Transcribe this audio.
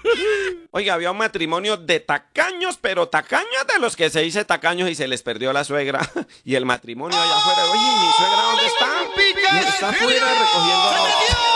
Oiga, había un matrimonio de tacaños, pero tacaños de los que se dice tacaños y se les perdió la suegra. Y el matrimonio allá afuera. Oye, ¿y mi suegra dónde está? Y está afuera recogiendo.